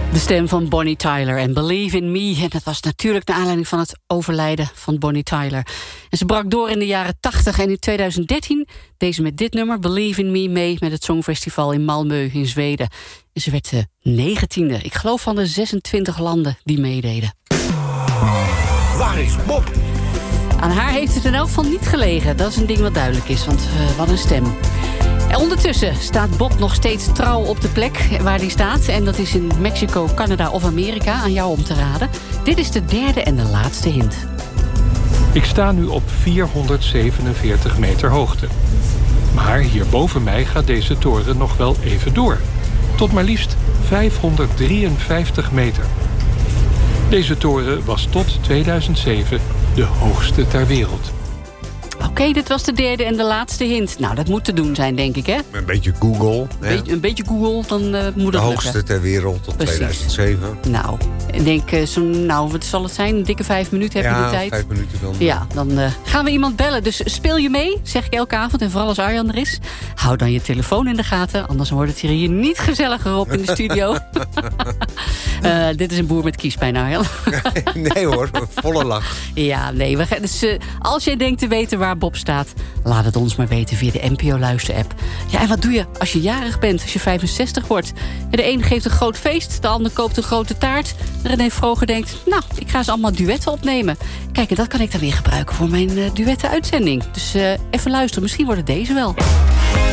De stem van Bonnie Tyler en Believe in Me. En dat was natuurlijk naar aanleiding van het overlijden van Bonnie Tyler. En ze brak door in de jaren 80 en in 2013 deed ze met dit nummer Believe in Me mee met het Songfestival in Malmö in Zweden. En ze werd 19e, ik geloof van de 26 landen die meededen. Waar is Bob? Aan haar heeft het in elk geval niet gelegen. Dat is een ding wat duidelijk is, want wat een stem. En ondertussen staat Bob nog steeds trouw op de plek waar hij staat. En dat is in Mexico, Canada of Amerika. Aan jou om te raden. Dit is de derde en de laatste hint. Ik sta nu op 447 meter hoogte. Maar hier boven mij gaat deze toren nog wel even door. Tot maar liefst 553 meter. Deze toren was tot 2007 de hoogste ter wereld. Oké, dit was de derde en de laatste hint. Nou, dat moet te doen zijn, denk ik, hè? Een beetje Google. Een beetje Google, dan moet het lukken. De hoogste ter wereld tot Precies. 2007. Nou, ik denk, wat zal het zijn? Een dikke 5 minuten heb je de tijd? 5 minuten dan. Ja, dan gaan we iemand bellen. Dus speel je mee, zeg ik elke avond. En vooral als Arjan er is. Hou dan je telefoon in de gaten. Anders wordt het hier niet gezelliger op in de studio. Dit is een boer met kiespijn, Arjan. Nee hoor, volle lach. Ja, nee. Dus als jij denkt te weten waar Bob staat, laat het ons maar weten via de NPO Luister-app. Ja, en wat doe je als je jarig bent, als je 65 wordt? Ja, de een geeft een groot feest, de ander koopt een grote taart. René Vroger denkt, nou, ik ga ze allemaal duetten opnemen. Kijk, en dat kan ik dan weer gebruiken voor mijn duetten-uitzending. Dus even luisteren, misschien wordt het deze wel.